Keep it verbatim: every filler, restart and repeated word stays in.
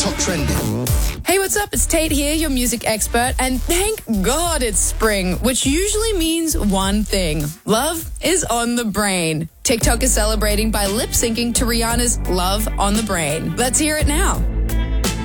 Top trending. Hey, what's up? It's Tate here, your music expert, and thank God it's spring, which usually means one thing. Love is on the brain. TikTok is celebrating by lip-syncing to Rihanna's Love on the Brain. Let's hear it now.